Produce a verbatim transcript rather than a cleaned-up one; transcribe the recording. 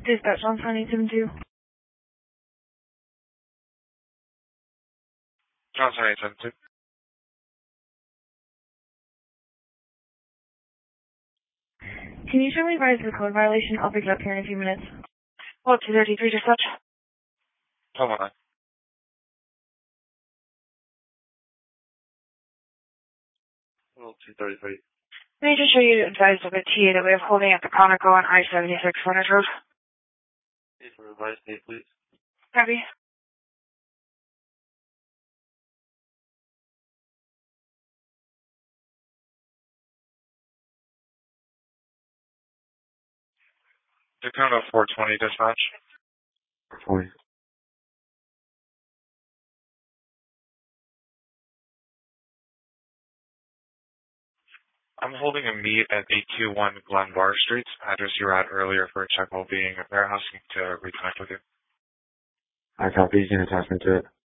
Dispatch on nine seven two. Johnson eight seven two. Can you show me advise the code violation? I'll pick it up here in a few minutes. Oh, two thirty-three dispatch. Hold on. Oh, two thirty-three. Let me just show you advise of a T A that we have holding at the Conoco on I seventy-six Frontage Road. Need for advice, please. Copy. Dakota four twenty dispatch. four twenty. I'm holding a meet at eight two one Glen Bar Street, address you were at earlier for a check while being there, asking to reconnect with you. I copy. You can attach me to it.